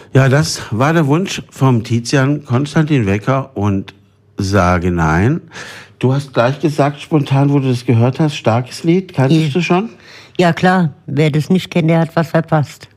Ja, das war der Wunsch vom Tizian Konstantin Wecker und Sage Nein. Du hast gleich gesagt, spontan, wo du das gehört hast, starkes Lied, kanntest du schon? Ja klar, wer das nicht kennt, der hat was verpasst.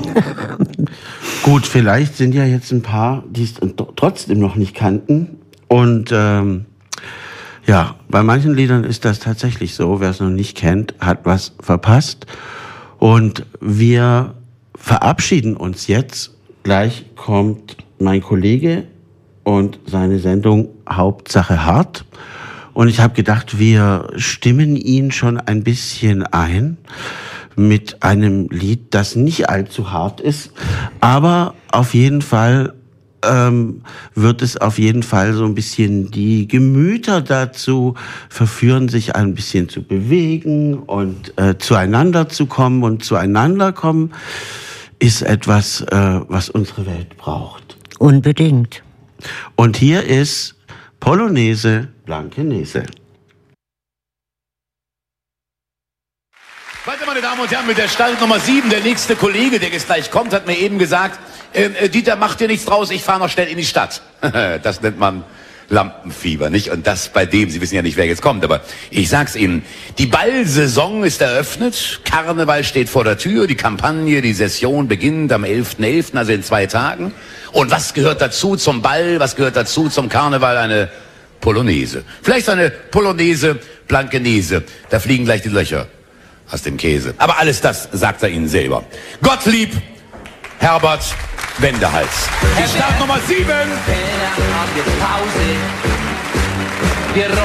Gut, vielleicht sind ja jetzt ein paar, die es trotzdem noch nicht kannten. Und ja, bei manchen Liedern ist das tatsächlich so. Wer es noch nicht kennt, hat was verpasst. Und wir verabschieden uns jetzt. Gleich kommt mein Kollege und seine Sendung Hauptsache hart. Und ich habe gedacht, wir stimmen ihn schon ein bisschen ein mit einem Lied, das nicht allzu hart ist, aber auf jeden Fall wird es auf jeden Fall so ein bisschen die Gemüter dazu verführen, sich ein bisschen zu bewegen und zueinander zu kommen. Und zueinander kommen ist etwas, was unsere Welt braucht. Unbedingt. Und hier ist Polonaise Blankenese. Weiter, meine Damen und Herren, mit der Start Nummer 7, der nächste Kollege, der jetzt gleich kommt, hat mir eben gesagt, Dieter, mach dir nichts draus, ich fahre noch schnell in die Stadt. Das nennt man Lampenfieber, nicht? Und das bei dem, Sie wissen ja nicht, wer jetzt kommt, aber ich sag's Ihnen, die Ballsaison ist eröffnet, Karneval steht vor der Tür, die Kampagne, die Session beginnt am 11.11., also in 2 Tagen. Und was gehört dazu zum Ball, was gehört dazu zum Karneval? Eine Polonaise. Vielleicht eine Polonaise Blankenese, da fliegen gleich die Löcher aus dem Käse. Aber alles das sagt er Ihnen selber. Gottlieb Herbert Wendehals. Die Start Nummer 7. Wir haben jetzt Pause. Wir